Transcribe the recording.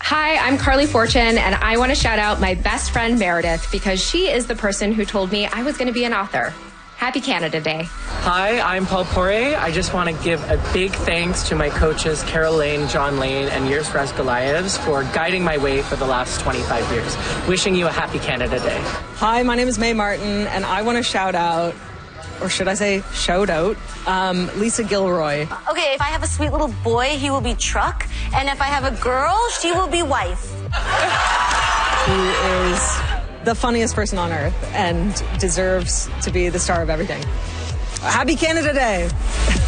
Hi, I'm Carly Fortune, and I want to shout out my best friend Meredith because she is the person who told me I was going to be an author. Happy Canada Day. Hi, I'm Paul Poirier. I just want to give a big thanks to my coaches, Carol Lane, John Lane, and Years for Us Goliaths for guiding my way for the last 25 years. Wishing you a happy Canada Day. Hi, my name is May Martin, and I want to shout out, or should I say shout out, Lisa Gilroy. Okay, if I have a sweet little boy, he will be Truck, and if I have a girl, she will be Wife. Who is the funniest person on earth and deserves to be the star of everything. Happy Canada Day!